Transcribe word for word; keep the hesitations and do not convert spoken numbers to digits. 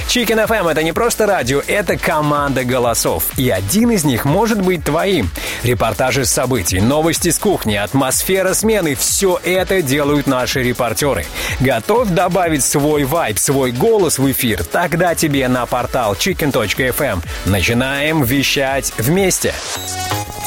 Chicken эф эм — это не просто радио, это команда голосов. И один из них может быть твоим. Репортажи с событий, новости с кухни, атмосфера смены — все это делают наши репортеры. Готов добавить свой вайб, свой голос в эфир? Тогда тебе на портал чикен точка эф эм. Начинаем вещать вместе.